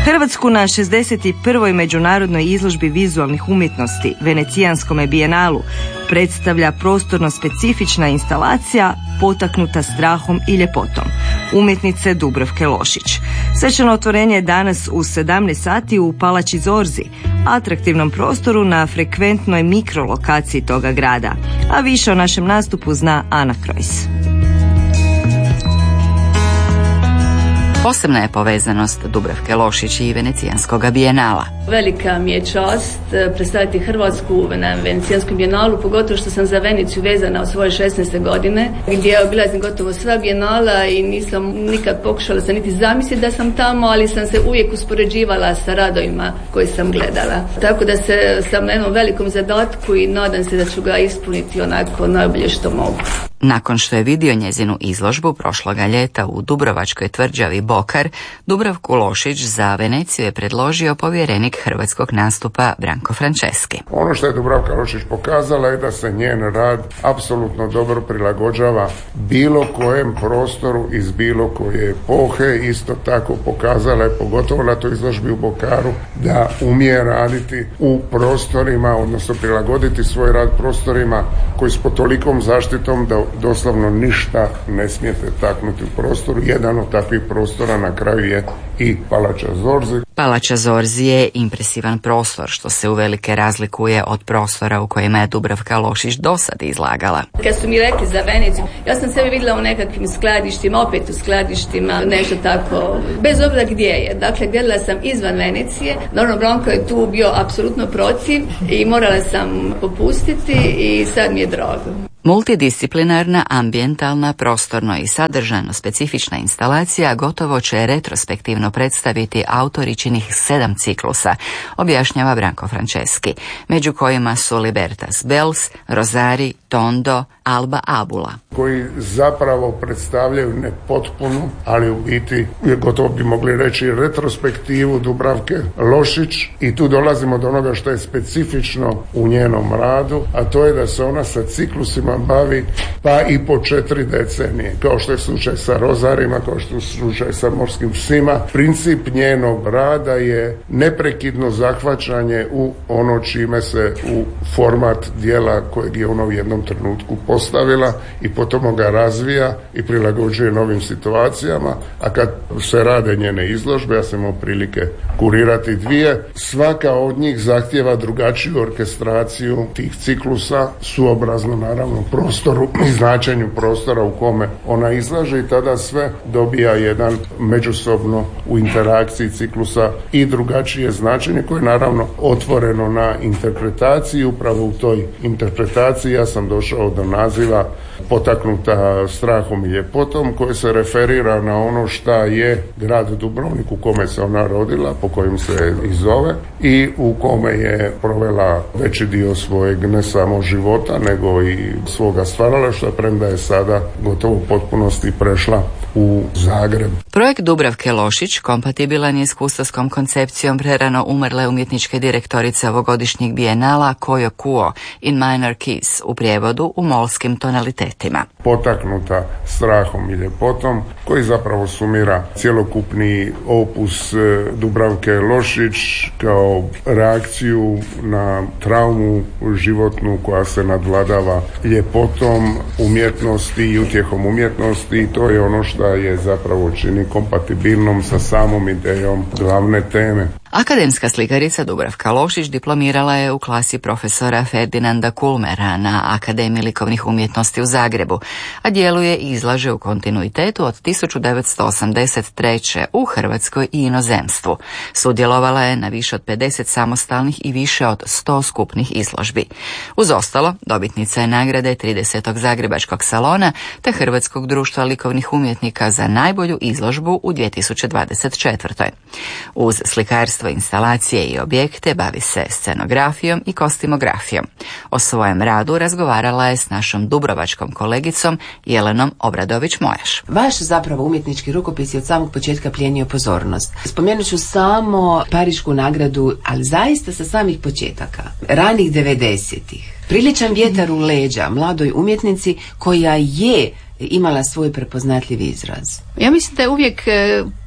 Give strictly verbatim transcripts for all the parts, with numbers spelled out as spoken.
Hrvatsku na šezdeset prvoj međunarodnoj izložbi vizualnih umjetnosti, Venecijanskome bijenalu, predstavlja prostorno specifična instalacija potaknuta strahom i ljepotom umjetnice Dubravke Lošić. Svečano otvorenje je danas u sedamnaest sati u Palači Zorzi, atraktivnom prostoru na frekventnoj mikrolokaciji toga grada. A više o našem nastupu zna Ana Krojs. Posebna je povezanost Dubravke Lošić i Venecijanskog bijenala. Velika mi je čast predstaviti Hrvatsku na Venecijanskom bijenalu, pogotovo što sam za Veneciju vezana od svoje šesnaeste godine, gdje obilazim gotovo sva bijenala i nisam nikad pokušala se niti zamisliti da sam tamo, ali sam se uvijek uspoređivala sa radovima koje sam gledala. Tako da se sam na jednom velikom zadatku i nadam se da ću ga ispuniti onako najbolje što mogu. Nakon što je vidio njezinu izložbu prošloga ljeta u dubrovačkoj tvrđavi Bokar, Dubravku Lošić za Veneciju je predložio povjerenik hrvatskog nastupa Branko Franceski. Ono što je Dubravka Lošić pokazala je da se njen rad apsolutno dobro prilagođava bilo kojem prostoru iz bilo koje epohe. Isto tako pokazala je, pogotovo na toj izložbi u Bokaru, da umije raditi u prostorima, odnosno prilagoditi svoj rad prostorima koji su pod tolikom zaštitom da doslovno ništa ne smijete taknuti u prostoru. Jedan od takvih prostora na kraju je i Palača Zorzi. Palača Zorzi je impresivan prostor, što se uvelike razlikuje od prostora u kojima je Dubravka Lošić dosad izlagala. Kad su mi rekli za Veneciju, ja sam sebe vidjela u nekakvim skladištima, opet u skladištima, nešto tako, bez obzira gdje je. Dakle, gledala sam izvan Venecije. Naravno, Branko je tu bio apsolutno protiv i morala sam popustiti i sad mi je drago. Multidisciplinarna, ambijentalna, prostorno i sadržajno specifična instalacija gotovo će retrospektivno predstaviti autoričinih sedam ciklusa, objašnjava Branko Franceski, među kojima su Libertas Bels, Rosari, Tondo, Alba Abula. Koji zapravo predstavljaju nepotpunu, ali u biti gotovo bi mogli reći retrospektivu Dubravke Lošić, i tu dolazimo do onoga što je specifično u njenom radu, a to je da se ona sa ciklusima bavi pa i po četiri decenije, kao što je slučaj sa Rozarima, kao što je slučaj sa Morskim psima. Princip njenog rada je neprekidno zahvaćanje u ono čime se u format dijela kojeg je ona u jednom trenutku postavila i potom ga razvija i prilagođuje novim situacijama. A kad se rade njene izložbe, ja sam imao prilike kurirati dvije, svaka od njih zahtjeva drugačiju orkestraciju tih ciklusa, suobrazno naravno prostoru i značenju prostora u kome ona izlaže, i tada sve dobija jedan međusobno u interakciji ciklusa i drugačije značenje koje je naravno otvoreno na interpretaciji. Upravo u toj interpretaciji ja sam došao do naziva potaknuta strahom i ljepotom, koje se referira na ono šta je grad Dubrovnik u kome se ona rodila, po kojem se i zove, i u kome je provela veći dio svojeg ne samo života nego i svoga stvaralaštva, premda je sada gotovo u potpunosti prešla u Zagreb. Projekt Dubravke Lošić kompatibilan je s kustoskom koncepcijom prerano umrle umjetničke direktorice ovogodišnjeg bijenala Koyo Kuo in minor keys, u prijevodu u molskim tonalitetima. Potaknuta strahom i ljepotom, koji zapravo sumira cjelokupni opus Dubravke Lošić kao reakciju na traumu životnu koja se nadvladava ljepotom umjetnosti i utjehom umjetnosti, i to je ono što je zapravo čini kompatibilnom sa samom idejom glavne teme. Akademska slikarica Dubravka Lošić diplomirala je u klasi profesora Ferdinanda Kulmera na Akademiji likovnih umjetnosti u Zagrebu, a djeluje i izlaže u kontinuitetu od tisuću devetsto osamdeset treće u Hrvatskoj i inozemstvu. Sudjelovala je na više od pedeset samostalnih i više od sto skupnih izložbi. Uz ostalo, dobitnica je nagrade tridesetog Zagrebačkog salona te Hrvatskog društva likovnih umjetnika za najbolju izložbu u dvije tisuće dvadeset četvrtoj. Uz slikarstvo, instalacije i objekte bavi se scenografijom i kostimografijom. O svojem radu razgovarala je s našom dubrovačkom kolegicom Jelenom Obradović-Mojaš. Vaš zapravo umjetnički rukopis je od samog početka plijenio pozornost. Spomenut ću samo Parišku nagradu, ali zaista sa samih početaka, ranih devedesetih. Priličan vjetar u leđa mladoj umjetnici koja je imala svoj prepoznatljiv izraz. Ja mislim da je uvijek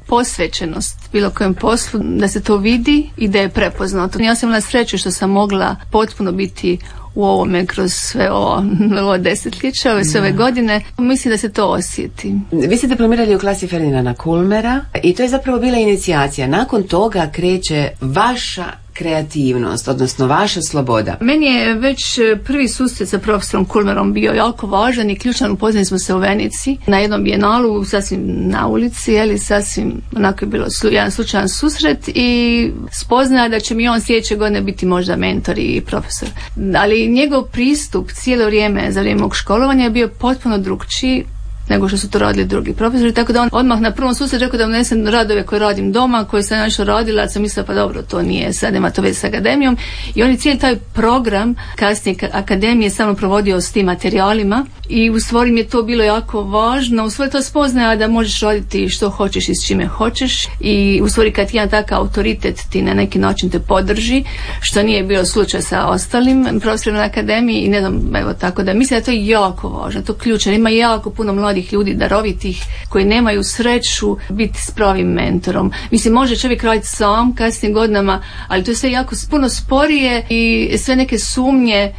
posvećenost bilo kojem poslu, da se to vidi i da je prepoznato. Ja sam imala sreću što sam mogla potpuno biti u ovome kroz sve ovo, ovo desetljeća, ove sve ove godine. Mislim da se to osjeti. Vi ste diplomirali u klasi Ferdinanda Kulmera i to je zapravo bila inicijacija. Nakon toga kreće vaša kreativnost, odnosno vaša sloboda. Meni je već prvi susret sa profesorom Kulmerom bio jako važan i ključan. Upoznali smo se u Venici na jednom bijenalu, sasvim na ulici, jeli, sasvim onako je bilo jedan slučajan susret i spoznaja da će mi on sljedeće godine biti možda mentor i profesor. Ali njegov pristup cijelo vrijeme, za vrijeme mog školovanja je bio potpuno drukčiji nego što su to radili drugi profesori, tako da on odmah na prvom susretu rekao da unesem radove koje radim doma, koje sam nešto radila, a sam mislila pa dobro, to nije, sad nema to veze s akademijom, i on je cijeli taj program kasnije akademije samo provodio s tim materijalima i u stvari mi je to bilo jako važno, u stvari to spoznaja da možeš raditi što hoćeš i s čime hoćeš i u stvari kad jedan takav autoritet ti na neki način te podrži, što nije bio slučaj sa ostalim profesorima na akademiji i ne znam, evo tako da mislim da to je jako važno, to ključno, ima jako puno mladih ljudi, darovitih, koji nemaju sreću biti s pravim mentorom. Mislim, može čovjek raditi sam kasnim godinama, ali to je sve jako puno sporije i sve neke sumnje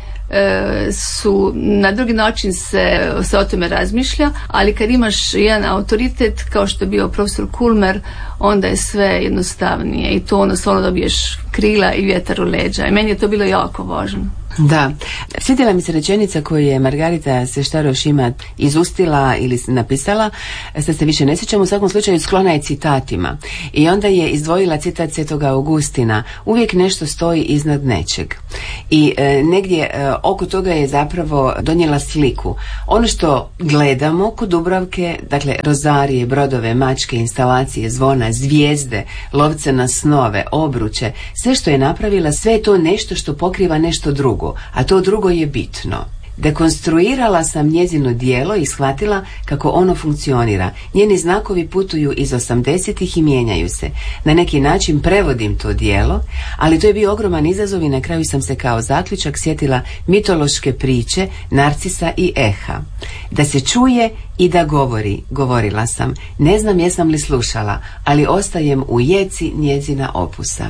e, su, na drugi način se, se o tome razmišlja, ali kad imaš jedan autoritet kao što je bio profesor Kulmer, onda je sve jednostavnije i to ono stvarno dobiješ krila i vjetar u leđa i meni je to bilo jako važno. Da. Svidjela mi se rečenica koju je Margarita Seštaroš-Imat izustila ili napisala, sad se više ne sjećam, u svakom slučaju sklona je citatima. I onda je izdvojila citat Svetoga Augustina: uvijek nešto stoji iznad nečeg. I e, negdje e, oko toga je zapravo donijela sliku. Ono što gledamo kod Dubravke, dakle rozarije, brodove, mačke, instalacije, zvona, zvijezde, lovce na snove, obruče, sve što je napravila, sve je to nešto što pokriva nešto drugo, a to drugo je bitno. Dekonstruirala sam njezino djelo i shvatila kako ono funkcionira. Njeni znakovi putuju iz osamdesetih i mijenjaju se. Na neki način prevodim to djelo, ali to je bio ogroman izazov i na kraju sam se kao zaključak sjetila mitološke priče Narcisa i Eha. Da se čuje i da govori, govorila sam. Ne znam jesam li slušala, ali ostajem u jeci njezina opusa.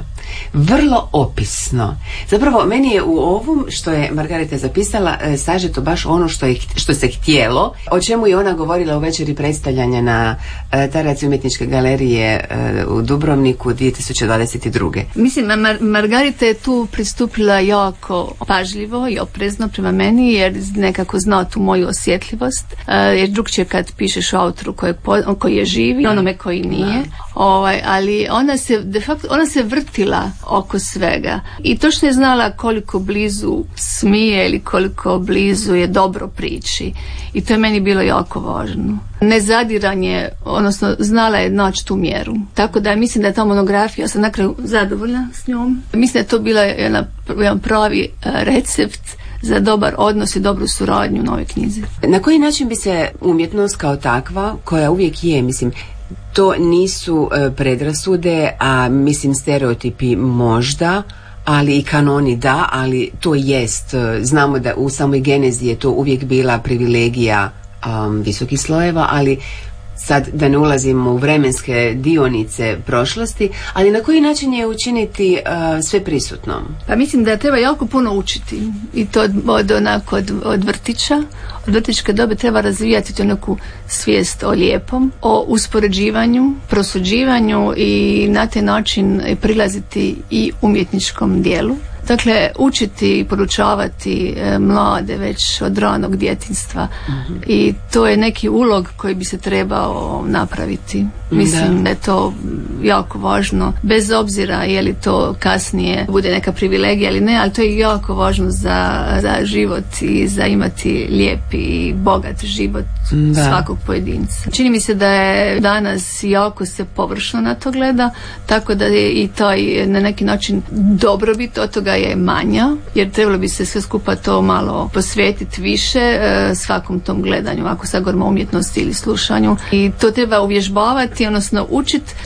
Vrlo opisno. Zapravo, meni je u ovom što je Margareta zapisala e, sažeto baš ono što, je, što se htjelo, o čemu je ona govorila u večeri predstavljanja na e, Taraci umjetničke galerije e, u Dubrovniku dvije tisuće dvadeset druge. Mislim, Mar- Margarita je tu pristupila jako pažljivo i oprezno prema meni, jer nekako zna tu moju osjetljivost, e, jer drugčije kad pišeš o autoru koji, koji je živi, onome koji nije, ovaj, ali ona se, de facto, ona se vrtila oko svega i točno je znala koliko blizu smije ili koliko blizu je dobro priči i to je meni bilo jako važno. Nezadiranje, odnosno znala je naći tu mjeru. Tako da mislim da je ta monografija, ja sam na kraju zadovoljna s njom. Mislim da je to bila jedna, jedan pravi recept za dobar odnos i dobru suradnju u novoj knjizi. Na koji način bi se umjetnost kao takva, koja uvijek je, mislim, to nisu e, predrasude, a mislim stereotipi možda, ali i kanoni da, ali to jest, znamo da u samoj genezi je to uvijek bila privilegija um, visokih slojeva, ali sad da ne ulazimo u vremenske dionice prošlosti, ali na koji način je učiniti uh, sve prisutnom? Pa mislim da treba jako puno učiti i to od, od, onako, od, od vrtića, od vrtićke dobe treba razvijati tu neku svijest o lijepom, o uspoređivanju, prosuđivanju i na taj način prilaziti i umjetničkom dijelu. Dakle, učiti i poručavati e, mlade već od ranog djetinjstva mm-hmm. i to je neki ulog koji bi se trebao napraviti. Mislim da, da je to jako važno, bez obzira je li to kasnije bude neka privilegija ili ne, ali to je jako važno za, za život i za imati lijep i bogat život da. svakog pojedinca. Čini mi se da je danas jako se površno na to gleda, tako da je i taj na neki način dobrobit od toga je manja, jer trebalo bi se sve skupa to malo posvetiti više e, svakom tom gledanju, ako sad govorimo o umjetnosti ili slušanju, i to treba uvježbavati, odnosno učiti. Čini mi se da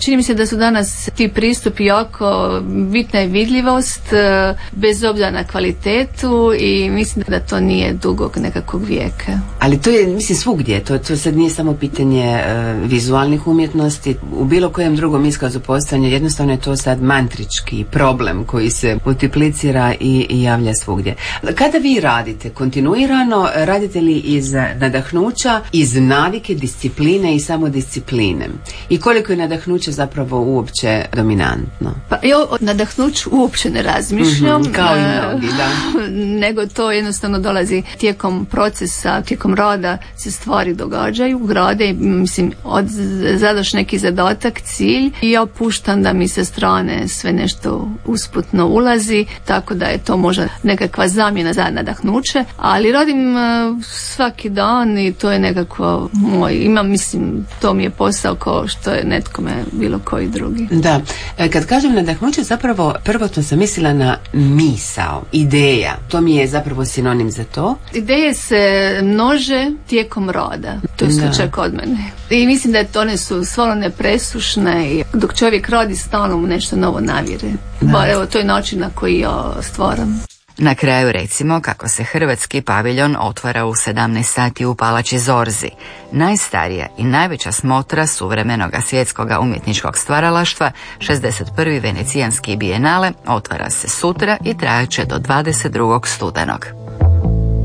da su danas ti pristupi jako bitna je vidljivost, bez obzira na kvalitetu, i mislim da to nije dugog nekakvog vijeka. Ali to je, mislim, svugdje. To, to sad nije samo pitanje uh, vizualnih umjetnosti. U bilo kojem drugom iskazu postojanja jednostavno je to sad mantrički problem koji se multiplicira i, i javlja svugdje. Kada vi radite kontinuirano, radite li iz nadahnuća, iz navike, discipline i samodiscipline? I koliko je nadahnuće zapravo uopće dominantno? Pa ja o nadahnuću uopće ne razmišljam. Mm-hmm, kao i mnogi, da. Nego to jednostavno dolazi tijekom procesa, tijekom rada se stvari događaju, grade i mislim, od, zadaš neki zadatak, cilj, i ja puštam da mi sa strane sve nešto usputno ulazi, tako da je to možda nekakva zamjena za nadahnuće, ali radim uh, svaki dan i to je nekako moj, imam, mislim, to mi je posao kao što je netkome bilo koji drugi. Da, kad kažem nadahnuće, zapravo prvotno sam mislila na misao, ideja, to mi je zapravo sinonim za to. Ideje se množe tijekom rada, to je slučaj kod mene. I mislim da je to, one su stvarno nepresušne i dok čovjek radi stalno mu nešto novo navire. Bar evo, to je način na koji ja stvaram. Na kraju recimo kako se hrvatski paviljon otvara u sedamnaest sati u palači Zorzi. Najstarija i najveća smotra suvremenog svjetskog umjetničkog stvaralaštva, šezdeset prvi venecijanski bijenale, otvara se sutra i trajaće do dvadeset drugog studenog.